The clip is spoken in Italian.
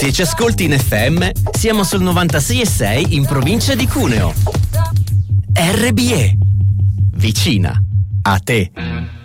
Se ci ascolti in FM, siamo sul 96,6 in provincia di Cuneo. RBE, vicina a te.